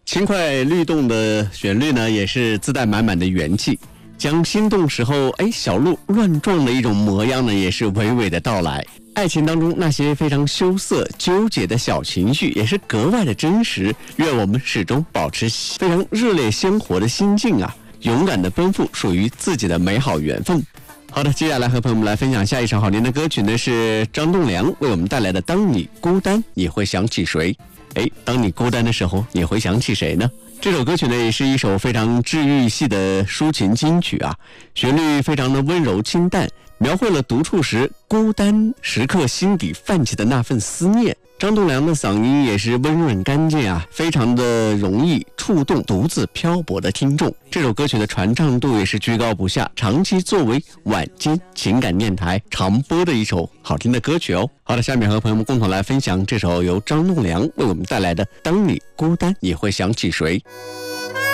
轻快律动的旋律呢，也是自带满满的元气，将心动时候小鹿乱撞的一种模样呢，也是娓娓的道来。爱情当中那些非常羞涩纠结的小情绪也是格外的真实，愿我们始终保持非常热烈鲜活的心境啊，勇敢的奔赴属于自己的美好缘分。好的，接下来和朋友们来分享下一首好听的歌曲呢，是张栋梁为我们带来的《当你孤单你会想起谁》。当你孤单的时候你会想起谁呢？这首歌曲呢也是一首非常治愈系的抒情金曲啊，旋律非常的温柔清淡，描绘了独处时孤单时刻心底泛起的那份思念。张栋梁的嗓音也是温润干净啊，非常的容易触动独自漂泊的听众。这首歌曲的传唱度也是居高不下，长期作为晚间情感电台常播的一首好听的歌曲哦。好的，下面和朋友们共同来分享这首由张栋梁为我们带来的《当你孤单你会想起谁》。